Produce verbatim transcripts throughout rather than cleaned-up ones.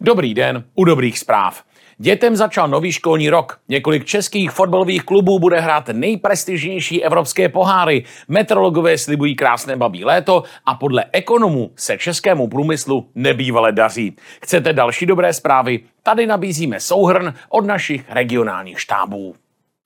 Dobrý den u dobrých zpráv. Dětem začal nový školní rok. Několik českých fotbalových klubů bude hrát nejprestižnější evropské poháry. Meteorologové slibují krásné babí léto a podle ekonomů se českému průmyslu nebývale daří. Chcete další dobré zprávy? Tady nabízíme souhrn od našich regionálních štábů.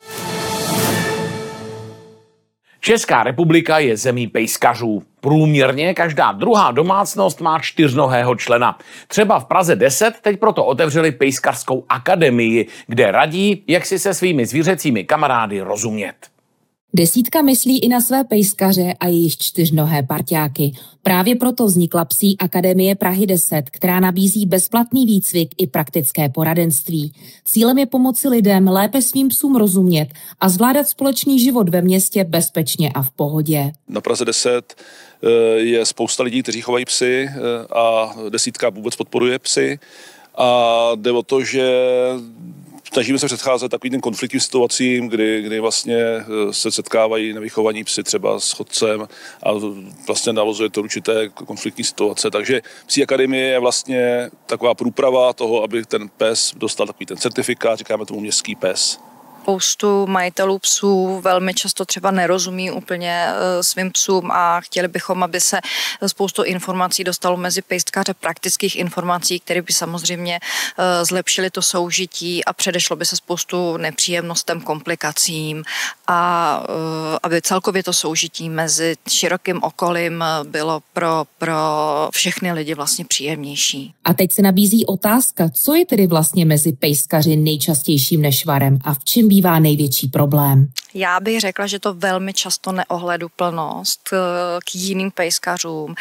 Česká republika je zemí pejskařů. Průměrně každá druhá domácnost má čtyřnohého člena. Třeba v Praze deset teď proto otevřeli pejskařskou akademii, kde radí, jak si se svými zvířecími kamarády rozumět. Desítka myslí i na své pejskaře a jejich čtyřnohé parťáky. Právě proto vznikla Psí akademie Prahy deset, která nabízí bezplatný výcvik i praktické poradenství. Cílem je pomoci lidem lépe svým psům rozumět a zvládat společný život ve městě bezpečně a v pohodě. Na Praze deset je spousta lidí, kteří chovají psy a desítka vůbec podporuje psy. A jde o to, že snažíme se předcházet takovým konfliktním situacím, kdy, kdy vlastně se setkávají nevychovaní psy třeba s chodcem a vlastně navozuje to určité konfliktní situace. Takže Psí akademie je vlastně taková průprava toho, aby ten pes dostal takový ten certifikát, říkáme tomu městský pes. Spoustu majitelů psů velmi často třeba nerozumí úplně svým psům a chtěli bychom, aby se spoustu informací dostalo mezi pejskaře, praktických informací, které by samozřejmě zlepšily to soužití a předešlo by se spoustu nepříjemnostem, komplikacím a aby celkově to soužití mezi širokým okolím bylo pro, pro všechny lidi vlastně příjemnější. A teď se nabízí otázka, co je tedy vlastně mezi pejskaři nejčastějším nešvarem a v čem bývá největší problém? Já bych řekla, že to velmi často neohleduplnost k jiným pejskařům.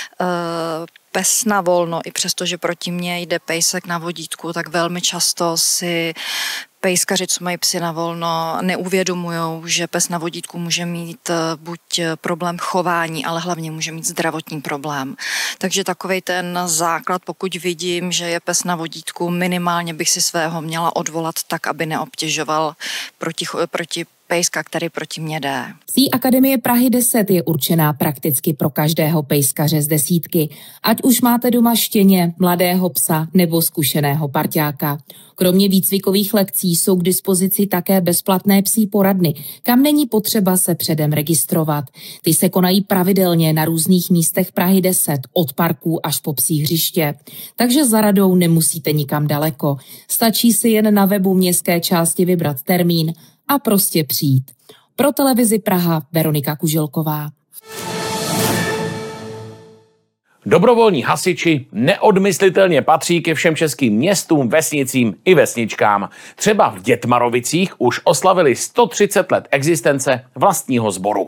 Pes na volno, i přesto, že proti mně jde pejsek na vodítku, tak velmi často si pejskaři, co mají psy na volno, neuvědomujou, že pes na vodítku může mít buď problém chování, ale hlavně může mít zdravotní problém. Takže takovej ten základ, pokud vidím, že je pes na vodítku, minimálně bych si svého měla odvolat tak, aby neobtěžoval proti, proti pejska, který proti mě jde. Psí akademie Prahy deset je určená prakticky pro každého pejskaře z desítky, ať už máte doma štěně, mladého psa nebo zkušeného parťáka. Kromě výcvikových lekcí jsou k dispozici také bezplatné psí poradny, kam není potřeba se předem registrovat. Ty se konají pravidelně na různých místech Prahy deset, od parků až po psí hřiště. Takže za radou nemusíte nikam daleko. Stačí si jen na webu městské části vybrat termín a prostě přijít. Pro televizi Praha Veronika Kuželková. Dobrovolní hasiči neodmyslitelně patří ke všem českým městům, vesnicím i vesničkám. Třeba v Dětmarovicích už oslavili sto třicet let existence vlastního sboru.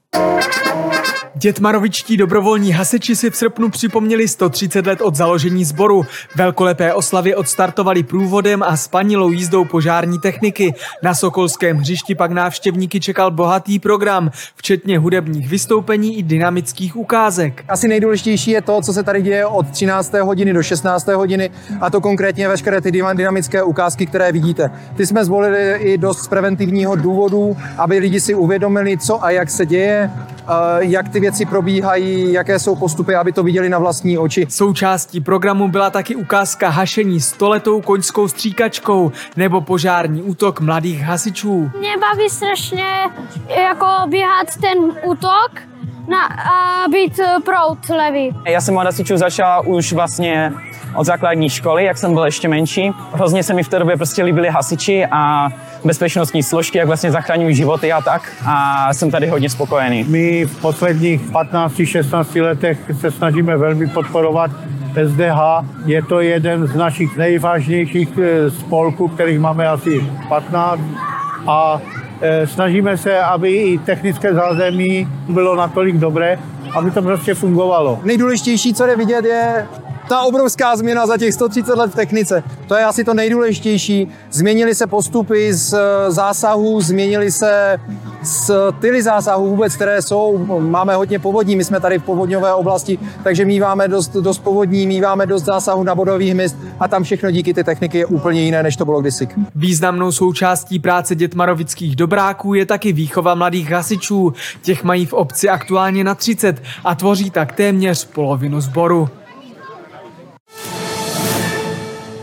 Dětmarovičtí dobrovolní hasiči si v srpnu připomněli sto třicet let od založení sboru. Velkolepé oslavy odstartovali průvodem a spanilou jízdou požární techniky. Na Sokolském hřišti pak návštěvníky čekal bohatý program, včetně hudebních vystoupení i dynamických ukázek. Asi nejdůležitější je to, co se tady děje od třinácté hodiny do šestnácté hodiny, a to konkrétně veškeré ty dynamické ukázky, které vidíte. Ty jsme zvolili i dost z preventivního důvodu, aby lidi si uvědomili, co a jak se děje, jak ty věci probíhají, jaké jsou postupy, aby to viděli na vlastní oči. Součástí programu byla taky ukázka hašení stoletou koňskou stříkačkou nebo požární útok mladých hasičů. Mě baví strašně jako běhat ten útok na, a být proud levý. Já jsem od hasičů začal už vlastně od základní školy, jak jsem byl ještě menší. Hrozně se mi v té době prostě líbili hasiči a bezpečnostní složky, jak vlastně zachraňují životy a tak. A jsem tady hodně spokojený. My v posledních patnácti šestnácti letech se snažíme velmi podporovat S D H. Je to jeden z našich nejvážnějších spolků, kterých máme asi patnáct. A snažíme se, aby i technické zázemí bylo natolik dobré, aby to prostě fungovalo. Nejdůležitější, co jde vidět, je ta obrovská změna za těch sto třicet let v technice. To je asi to nejdůležitější. Změnily se postupy z zásahů, změnily se styly zásahů vůbec, které jsou. Máme hodně povodní, my jsme tady v povodňové oblasti, takže míváme dost, dost povodní, míváme dost zásahů na bodových míst a tam všechno díky té techniky je úplně jiné, než to bylo kdysi. Významnou součástí práce dětmarovických dobráků je taky výchova mladých hasičů. Těch mají v obci aktuálně na třicet a tvoří tak téměř polovinu sboru.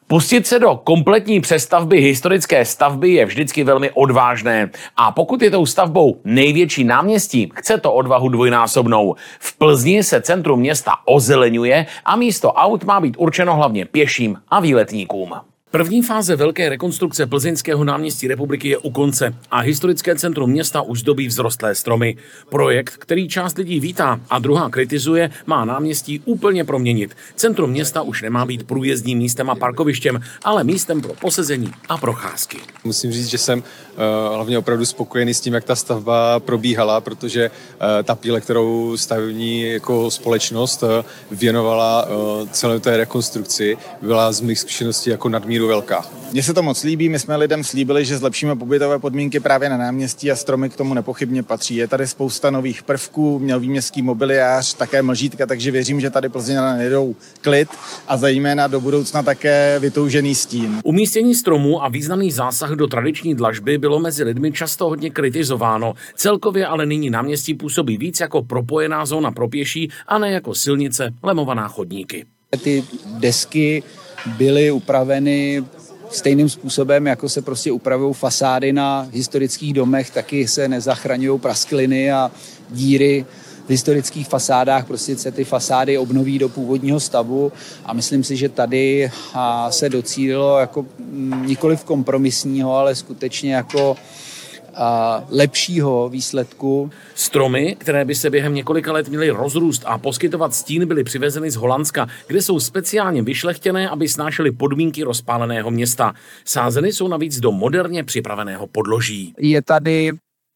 Pustit se do kompletní přestavby historické stavby je vždycky velmi odvážné. A pokud je tou stavbou největší náměstí, chce to odvahu dvojnásobnou. V Plzni se centrum města ozeleňuje a místo aut má být určeno hlavně pěším a výletníkům. První fáze velké rekonstrukce plzeňského náměstí Republiky je u konce a historické centrum města už zdobí vzrostlé stromy. Projekt, který část lidí vítá a druhá kritizuje, má náměstí úplně proměnit. Centrum města už nemá být průjezdním místem a parkovištěm, ale místem pro posezení a procházky. Musím říct, že jsem uh, hlavně opravdu spokojený s tím, jak ta stavba probíhala, protože uh, ta píle, kterou stavební jako společnost uh, věnovala uh, celé té rekonstrukci, byla z mých zkušeností jako nadmíru velká. Mně se to moc líbí, my jsme lidem slíbili, že zlepšíme pobytové podmínky právě na náměstí a stromy k tomu nepochybně patří. Je tady spousta nových prvků, nový městský mobiliář, také mlžítka, takže věřím, že tady Plzeňané najdou klid a zejména do budoucna také vytoužený stín. Umístění stromů a významný zásah do tradiční dlažby bylo mezi lidmi často hodně kritizováno. Celkově ale nyní náměstí působí víc jako propojená zóna pro pěší a ne jako silnice, lemovaná chodníky. Ty desky byly upraveny stejným způsobem, jako se prostě upravují fasády na historických domech, taky se nezachraňují praskliny a díry v historických fasádách, prostě se ty fasády obnoví do původního stavu a myslím si, že tady se docílilo jako nikoliv kompromisního, ale skutečně jako a lepšího výsledku. Stromy, které by se během několika let měly rozrůst a poskytovat stín, byly přivezeny z Holandska, kde jsou speciálně vyšlechtěné, aby snášely podmínky rozpáleného města. Sázeny jsou navíc do moderně připraveného podloží. Je tady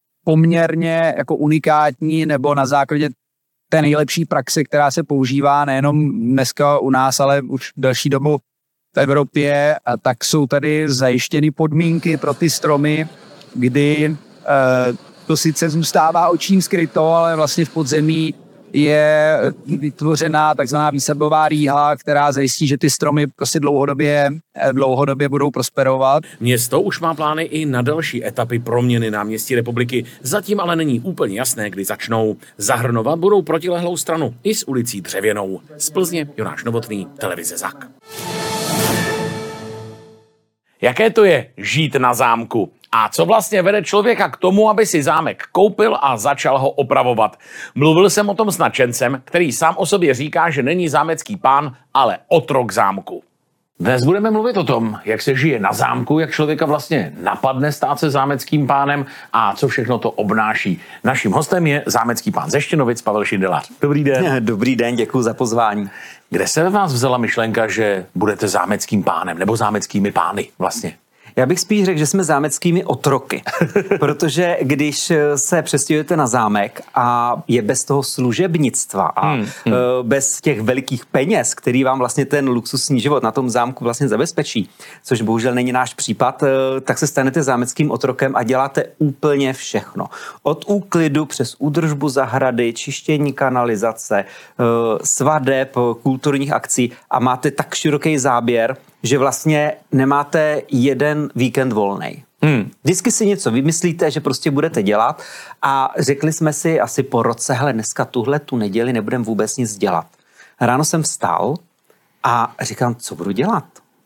poměrně jako unikátní nebo na základě té nejlepší praxe, která se používá nejenom dneska u nás, ale už další dobu v Evropě, a tak jsou tady zajištěny podmínky pro ty stromy, kdy eh, to sice zůstává očím skryto, ale vlastně v podzemí je vytvořená takzvaná výsadbová rýha, která zajistí, že ty stromy prostě dlouhodobě, dlouhodobě budou prosperovat. Město už má plány i na další etapy proměny náměstí Republiky. Zatím ale není úplně jasné, kdy začnou. Zahrnovat budou protilehlou stranu i s ulicí Dřevěnou. Z Plzně Jonáš Novotný, televize Zak. Jaké to je žít na zámku? A co vlastně vede člověka k tomu, aby si zámek koupil a začal ho opravovat? Mluvil jsem o tom s nadšencem, který sám o sobě říká, že není zámecký pán, ale otrok zámku. Dnes budeme mluvit o tom, jak se žije na zámku, jak člověka vlastně napadne stát se zámeckým pánem a co všechno to obnáší. Naším hostem je zámecký pán ze Štěnovic Pavel Šindelář. Dobrý den. Dobrý den, děkuji za pozvání. Kde se ve vás vzala myšlenka, že budete zámeckým pánem nebo zámeckými pány vlastně? Já bych spíš řekl, že jsme zámeckými otroky, protože když se přestěhujete na zámek a je bez toho služebnictva a hmm, hmm. bez těch velikých peněz, který vám vlastně ten luxusní život na tom zámku vlastně zabezpečí, což bohužel není náš případ, tak se stanete zámeckým otrokem a děláte úplně všechno. Od úklidu přes údržbu zahrady, čištění kanalizace, svadeb, kulturních akcí a máte tak široký záběr, že vlastně nemáte jeden víkend volnej. Hmm. Vždycky si něco vymyslíte, že prostě budete dělat a řekli jsme si asi po roce, hele, dneska tuhle tu neděli nebudem vůbec nic dělat. Ráno jsem vstal a říkám, co budu dělat?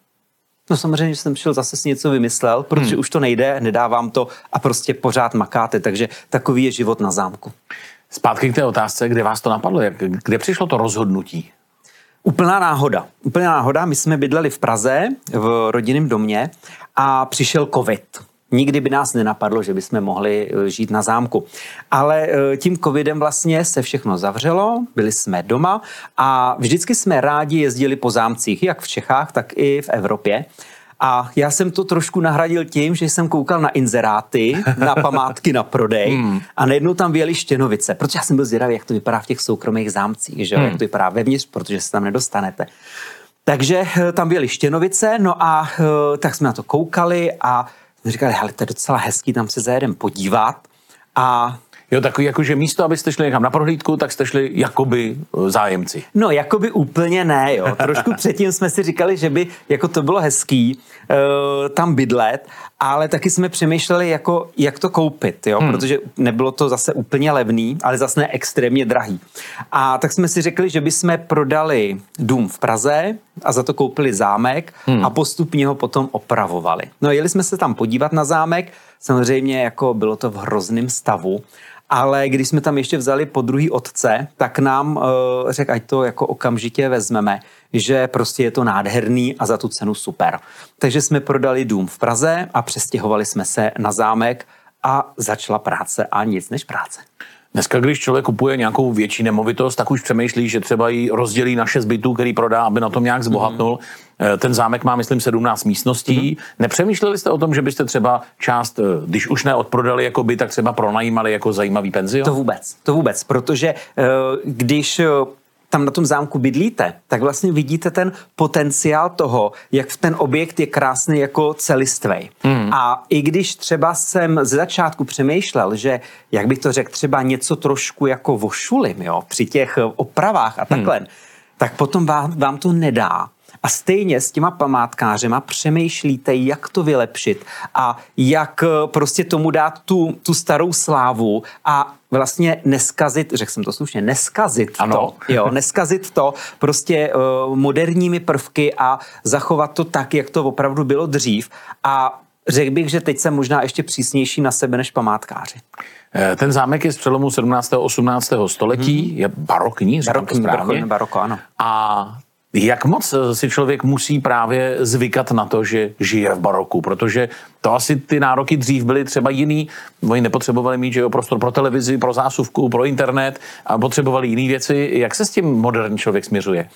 No samozřejmě, že jsem šel zase si něco vymyslel, protože hmm. už to nejde, nedávám to a prostě pořád makáte, takže takový je život na zámku. Zpátky k té otázce, kde vás to napadlo, jak, kde přišlo to rozhodnutí? Úplná náhoda. Úplná náhoda. My jsme bydleli v Praze v rodinném domě a přišel covid. Nikdy by nás nenapadlo, že bychom mohli žít na zámku. Ale tím covidem vlastně se všechno zavřelo, byli jsme doma a vždycky jsme rádi jezdili po zámcích, jak v Čechách, tak i v Evropě. A já jsem to trošku nahradil tím, že jsem koukal na inzeráty, na památky na prodej hmm. a najednou tam vyjeli Štěnovice, protože já jsem byl zvědavý, jak to vypadá v těch soukromých zámcích, že? Hmm. jak to vypadá vevnitř, protože se tam nedostanete. Takže tam byly Štěnovice, no a tak jsme na to koukali a říkali, hele, to je docela hezký, tam se zajedem podívat a Jo, takový jako, že místo, abyste šli někam na prohlídku, tak jste šli jakoby zájemci. No, jakoby úplně ne, jo. Trošku předtím jsme si říkali, že by jako to bylo hezký uh, tam bydlet, ale taky jsme přemýšleli, jako, jak to koupit, jo, hmm. protože nebylo to zase úplně levný, ale zase ne extrémně drahý. A tak jsme si řekli, že bychom prodali dům v Praze a za to koupili zámek hmm. a postupně ho potom opravovali. No, jeli jsme se tam podívat na zámek, samozřejmě jako bylo to v hrozném stavu, ale když jsme tam ještě vzali po druhý otce, tak nám uh, řekl, ať to jako okamžitě vezmeme, že prostě je to nádherný a za tu cenu super. Takže jsme prodali dům v Praze a přestěhovali jsme se na zámek a začala práce a nic než práce. Dneska, když člověk kupuje nějakou větší nemovitost, tak už přemýšlí, že třeba ji rozdělí na šest bytů, který prodá, aby na tom nějak zbohatnul. Mm. Ten zámek má, myslím, sedmnáct místností. Mm. Nepřemýšleli jste o tom, že byste třeba část, když už neodprodali jako byt, tak třeba pronajímali jako zajímavý penzion? To vůbec, to vůbec, protože když tam na tom zámku bydlíte, tak vlastně vidíte ten potenciál toho, jak ten objekt je krásný jako celistvej. Mm. A i když třeba jsem ze začátku přemýšlel, že, jak bych to řekl, třeba něco trošku jako vošulím, jo, při těch opravách a takhle, mm. tak potom vám, vám to nedá. A stejně s těma památkářema přemýšlíte, jak to vylepšit a jak prostě tomu dát tu, tu starou slávu a vlastně neskazit, řekl jsem to slušně, neskazit ano. to, jo, neskazit to prostě uh, moderními prvky a zachovat to tak, jak to opravdu bylo dřív. A řekl bych, že teď jsem možná ještě přísnější na sebe než památkáři. Ten zámek je z přelomu sedmnáctého a osmnáctého století, hmm. je barokní, říkám to správně. Baroko, ano. A jak moc si člověk musí právě zvykat na to, že žije v baroku, protože to asi ty nároky dřív byly třeba jiný. Oni nepotřebovali mít, že jo, prostor pro televizi, pro zásuvku, pro internet a potřebovali jiné věci. Jak se s tím moderní člověk směřuje?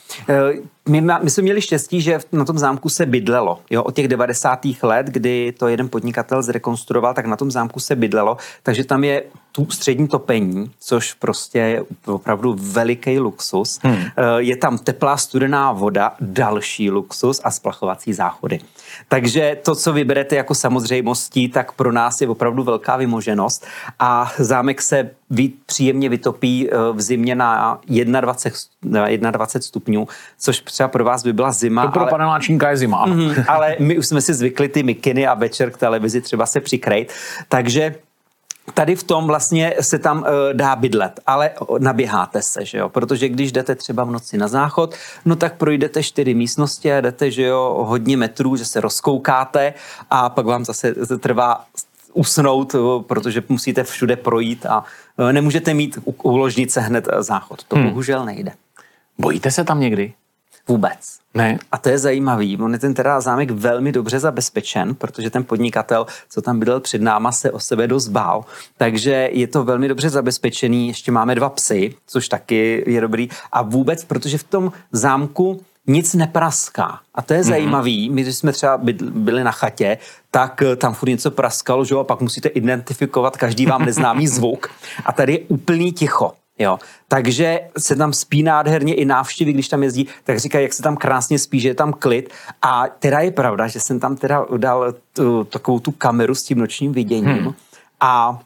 My, my jsme měli štěstí, že na tom zámku se bydlelo. Jo, od těch devadesátých let, kdy to jeden podnikatel zrekonstruoval, tak na tom zámku se bydlelo, takže tam je tu střední topení, což prostě je opravdu veliký luxus. Hmm. Je tam teplá studená voda, další luxus a splachovací záchody. Takže to, co vyberete jako samozřejmostí, tak pro nás je opravdu velká vymoženost a zámek se vy, příjemně vytopí v zimě na dvacet jedna, dvacet stupňů, což třeba pro vás by byla zima. To pro ale... paneláčníka je zima. Mm, ale my už jsme si zvykli ty mikiny a večer k televizi třeba se přikrejt. Takže tady v tom vlastně se tam uh, dá bydlet, ale naběháte se, že jo, protože když jdete třeba v noci na záchod, no tak projdete čtyři místnosti a jdete, že jo, hodně metrů, že se rozkoukáte a pak vám zase trvá usnout, protože musíte všude projít a uh, nemůžete mít u, u ložnice hned záchod. To hmm. bohužel nejde. Bojíte se tam někdy? Vůbec. Ne. A to je zajímavý. On je ten teda zámek velmi dobře zabezpečen, protože ten podnikatel, co tam bydlel před náma, se o sebe dost bál. Takže je to velmi dobře zabezpečený. Ještě máme dva psy, což taky je dobrý. A vůbec, protože v tom zámku nic nepraská. A to je mm-hmm. zajímavý. My, když jsme třeba byli na chatě, tak tam furt něco praskalo, že jo? A pak musíte identifikovat každý vám neznámý zvuk. A tady je úplný ticho. Jo, takže se tam spí nádherně i návštěvy, když tam jezdí, tak říkají, jak se tam krásně spí, že je tam klid. A teda je pravda, že jsem tam teda dal tu, takovou tu kameru s tím nočním viděním hmm. a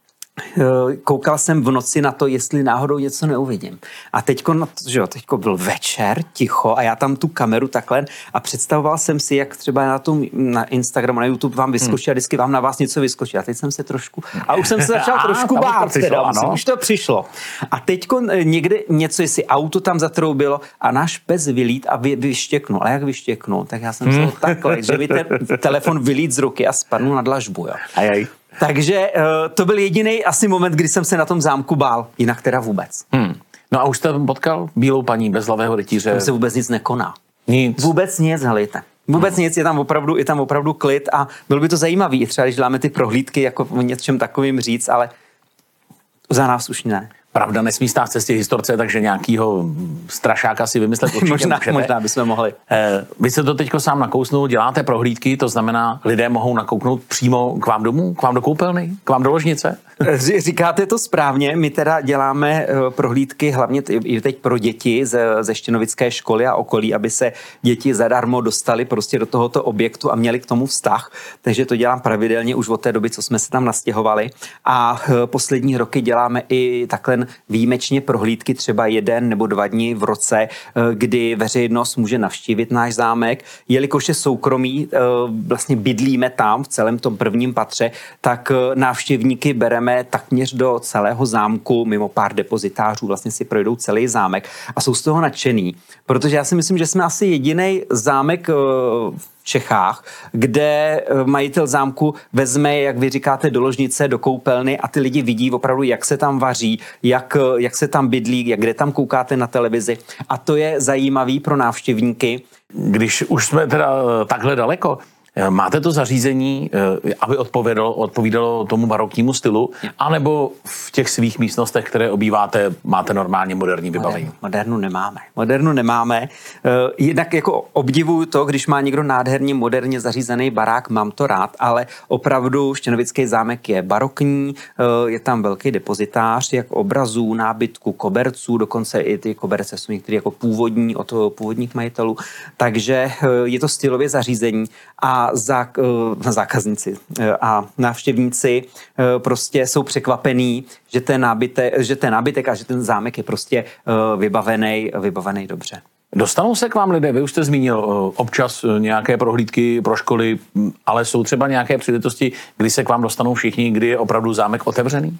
koukal jsem v noci na to, jestli náhodou něco neuvidím. A teďko, že jo, teďko byl večer, ticho a já tam tu kameru takhle a představoval jsem si, jak třeba na tom, na Instagramu, na YouTube vám vyskočí hmm. a vždycky vám na vás něco vyskočí. A teď jsem se trošku, a už jsem se začal trošku bát, teda, musím, už to přišlo. A teďko někde něco, jestli auto tam zatroubilo a náš pes vylít a vy, vyštěknul. A jak vyštěknul? Tak já jsem hmm. se takhle, že by ten telefon vylít z ruky a spadnul na dlažbu, jo. Ajaj. Takže uh, to byl jediný asi moment, kdy jsem se na tom zámku bál, jinak teda vůbec. Hmm. No a už jste potkal bílou paní bez hlavého rytíře? Tam se vůbec nic nekoná. Nic? Vůbec nic, helejte. Vůbec hmm. nic, je tam, opravdu, je tam opravdu klid a bylo by to zajímavý, třeba když děláme ty prohlídky, jako o něčem takovým říct, ale za nás už ne. Pravda nesmí stát v cestě historce, takže nějakýho strašáka si vymyslet určitě možná, můžete. možná bychom mohli. Eh, vy se to teďko sám nakousnul, děláte prohlídky, to znamená, lidé mohou nakouknout přímo k vám domů, k vám do koupelny, k vám do ložnice? Říkáte to správně, my teda děláme prohlídky hlavně i teď pro děti ze, ze Štěnovické školy a okolí, aby se děti zadarmo dostali prostě do tohoto objektu a měli k tomu vztah, takže to dělám pravidelně už od té doby, co jsme se tam nastěhovali a poslední roky děláme i takhle výjimečně prohlídky třeba jeden nebo dva dny v roce, kdy veřejnost může navštívit náš zámek, jelikož je soukromý, vlastně bydlíme tam v celém tom prvním patře, tak návštěvníky bereme takměř do celého zámku, mimo pár depozitářů, vlastně si projdou celý zámek a jsou z toho nadšený, protože já si myslím, že jsme asi jediný zámek v Čechách, kde majitel zámku vezme, jak vy říkáte, do ložnice, do koupelny a ty lidi vidí opravdu, jak se tam vaří, jak, jak se tam bydlí, jak kde tam koukáte na televizi a to je zajímavý pro návštěvníky. Když už jsme teda takhle daleko, máte to zařízení, aby odpovědalo, odpovídalo tomu baroknímu stylu, anebo v těch svých místnostech, které obýváte, máte normálně moderní vybavení? Modernu, modernu nemáme. Modernu nemáme. Jinak jako obdivuju to, když má někdo nádherně moderně zařízený barák, mám to rád, ale opravdu Štěnovický zámek je barokní, je tam velký depozitář, jak obrazů, nábytku, koberců, dokonce i ty koberce jsou některé jako původní od původních majitelů, takže je to stylově zařízení a Zá, zákazníci a návštěvníci prostě jsou překvapení, že ten nábytek, že ten nábytek a že ten zámek je prostě vybavený, vybavený dobře. Dostanou se k vám lidé, vy už jste zmínil občas nějaké prohlídky pro školy, ale jsou třeba nějaké příležitosti, kdy se k vám dostanou všichni, kdy je opravdu zámek otevřený?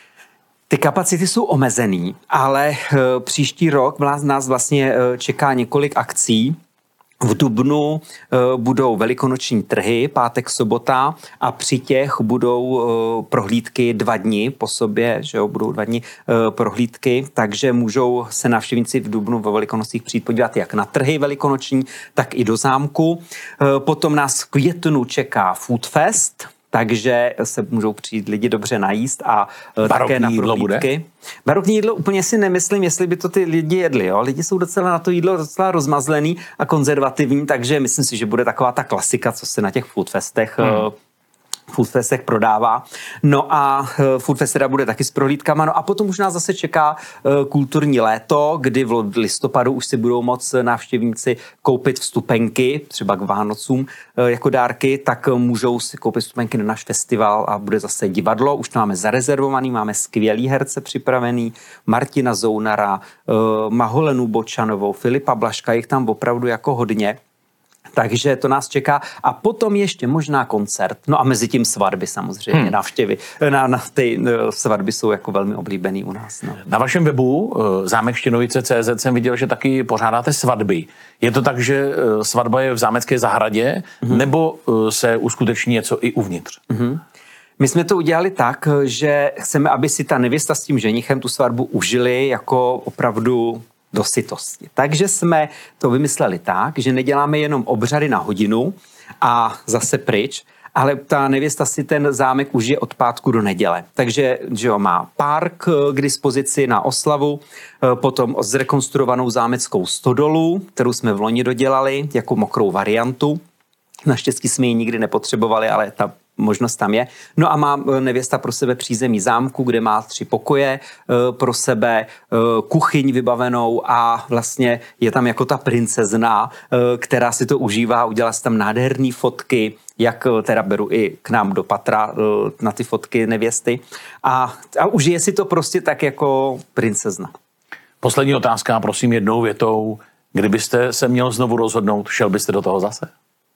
Ty kapacity jsou omezený, ale příští rok nás vlastně čeká několik akcí. V dubnu uh, budou velikonoční trhy, pátek, sobota a při těch budou uh, prohlídky dva dny po sobě, že jo, budou dva dny uh, prohlídky, takže můžou se návštěvníci v dubnu ve Velikonocích přijít podívat jak na trhy velikonoční, tak i do zámku. Uh, potom nás v květnu čeká Food Fest, takže se můžou přijít lidi dobře najíst a uh, také na prohlídky. Barokní jídlo úplně si nemyslím, jestli by to ty lidi jedli. Jo? Lidi jsou docela na to jídlo docela rozmazlený a konzervativní, takže myslím si, že bude taková ta klasika, co se na těch foodfestech hmm. Foodfestech prodává. No a Foodfest teda bude taky s prohlídkama. No a potom už nás zase čeká kulturní léto, kdy v listopadu už si budou moc návštěvníci koupit vstupenky, třeba k Vánocům jako dárky, tak můžou si koupit vstupenky na náš festival a bude zase divadlo. Už to máme zarezervovaný, máme skvělý herce připravený, Martina Zounara, Maholenu Bočanovou, Filipa Blaška, jich tam opravdu jako hodně. Takže to nás čeká. A potom ještě možná koncert. No a mezi tím svatby samozřejmě, hmm. návštěvy. Na, na ty svatby jsou jako velmi oblíbený u nás. No. Na vašem webu zámek štěnovice tečka cé zet jsem viděl, že taky pořádáte svatby. Je to tak, že svatba je v zámecké zahradě, hmm. nebo se uskuteční něco i uvnitř? Hmm. My jsme to udělali tak, že chceme, aby si ta nevěsta s tím ženichem tu svatbu užili jako opravdu do sytosti. Takže jsme to vymysleli tak, že neděláme jenom obřady na hodinu a zase pryč, ale ta nevěsta si ten zámek užije od pátku do neděle. Takže že jo, má park k dispozici na oslavu, potom zrekonstruovanou zámeckou stodolu, kterou jsme v loni dodělali jako mokrou variantu. Naštěstí jsme ji nikdy nepotřebovali, ale ta možnost tam je. No a má nevěsta pro sebe přízemí zámku, kde má tři pokoje pro sebe, kuchyň vybavenou a vlastně je tam jako ta princezna, která si to užívá, udělala si tam nádherné fotky, jak teda beru i k nám do patra na ty fotky nevěsty a, a užije si to prostě tak jako princezna. Poslední otázka, prosím jednou větou. Kdybyste se měl znovu rozhodnout, šel byste do toho zase?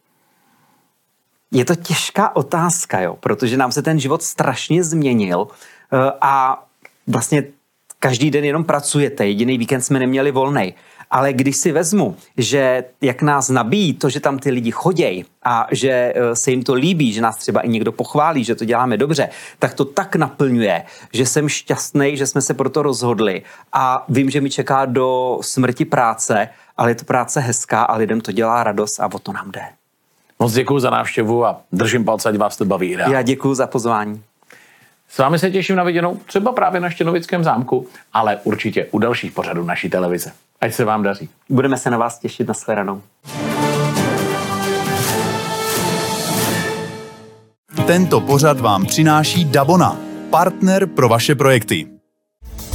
Je to těžká otázka, jo, protože nám se ten život strašně změnil a vlastně každý den jenom pracujete, jediný víkend jsme neměli volnej. Ale když si vezmu, že jak nás nabíjí to, že tam ty lidi chodějí a že se jim to líbí, že nás třeba i někdo pochválí, že to děláme dobře, tak to tak naplňuje, že jsem šťastný, že jsme se pro to rozhodli a vím, že mi čeká do smrti práce, ale je to práce hezká a lidem to dělá radost a o to nám jde. Moc děkuju za návštěvu a držím palce, ať vás to baví. Já děkuju za pozvání. S vámi se těším na viděnou, třeba právě na Štěnovickém zámku, ale určitě u dalších pořadů naší televize. Ať se vám daří. Budeme se na vás těšit, na shledanou. Tento pořad vám přináší Dabona, partner pro vaše projekty.